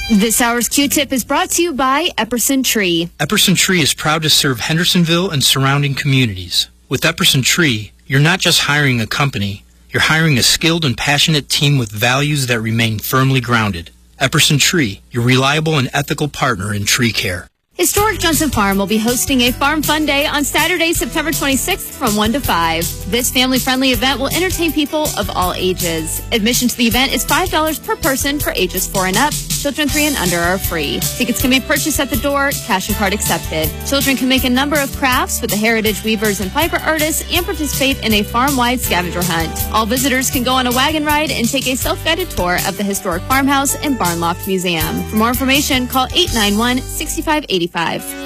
This hour's Q-Tip is brought to you by Epperson Tree. Epperson Tree is proud to serve Hendersonville and surrounding communities. With Epperson Tree, you're not just hiring a company, you're hiring a skilled and passionate team with values that remain firmly grounded. Epperson Tree, your reliable and ethical partner in tree care. Historic Johnson Farm will be hosting a Farm Fun Day on Saturday, September 26th from 1 to 5. This family-friendly event will entertain people of all ages. Admission to the event is $5 per person for ages 4 and up. Children 3 and under are free. Tickets can be purchased at the door, cash and card accepted. Children can make a number of crafts with the Heritage Weavers and Piper artists and participate in a farm-wide scavenger hunt. All visitors can go on a wagon ride and take a self-guided tour of the historic farmhouse and barn loft museum. For more information, call 891-6585.